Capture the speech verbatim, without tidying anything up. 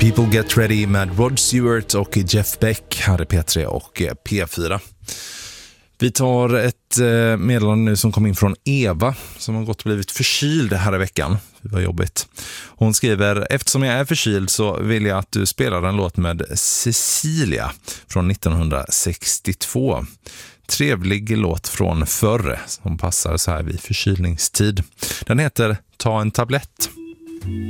People Get Ready med Rod Stewart och Jeff Beck här i P tre och P fyra. Vi tar ett meddelande nu som kom in från Eva som har gått och blivit förkyld här i veckan. Det var jobbigt. Hon skriver: eftersom jag är förkyld så vill jag att du spelar en låt med Cecilia från nittonhundrasextiotvå. Trevlig låt från förr som passar så här vid förkylningstid. Den heter Ta en tablett.